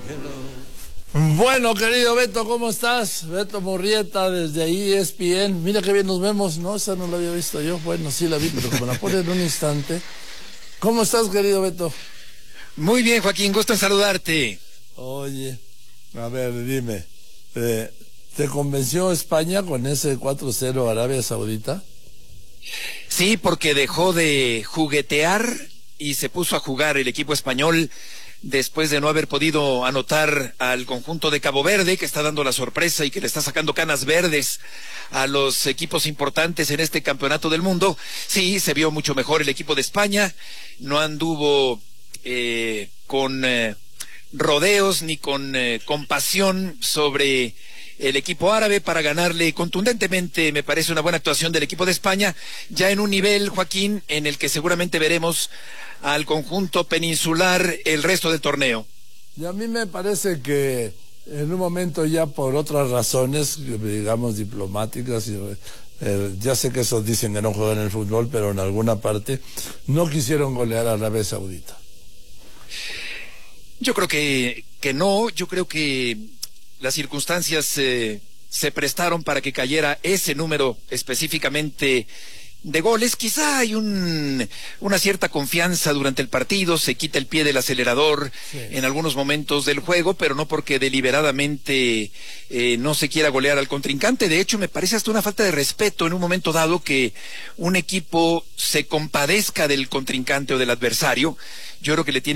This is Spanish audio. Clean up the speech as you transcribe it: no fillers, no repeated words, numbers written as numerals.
Bueno, querido Beto, ¿cómo estás? Beto Murrieta desde ESPN. Mira qué bien nos vemos, ¿no? Esa no la había visto yo. Bueno, sí la vi, pero como la pone en un instante. ¿Cómo estás, querido Beto? Muy bien, Joaquín, gusto en saludarte. Oye, a ver, dime, ¿te convenció España con ese 4-0 Arabia Saudita? Sí, porque dejó de juguetear y se puso a jugar el equipo español después de no haber podido anotar al conjunto de Cabo Verde, que está dando la sorpresa y que le está sacando canas verdes a los equipos importantes en este campeonato del mundo. Sí, se vio mucho mejor el equipo de España, no anduvo con rodeos ni con compasión sobre el equipo árabe para ganarle contundentemente. Me parece una buena actuación del equipo de España, ya en un nivel, Joaquín, en el que seguramente veremos al conjunto peninsular el resto del torneo. Y a mí me parece que en un momento ya por otras razones, digamos diplomáticas, ya sé que esos dicen que no juegan el fútbol, pero en alguna parte no quisieron golear a Arabia Saudita. Yo creo que no, yo creo que las circunstancias se prestaron para que cayera ese número específicamente de goles. Quizá hay una cierta confianza durante el partido, se quita el pie del acelerador en algunos momentos del juego, pero no porque deliberadamente no se quiera golear al contrincante. De hecho, me parece hasta una falta de respeto en un momento dado que un equipo se compadezca del contrincante o del adversario. Yo creo que le tiene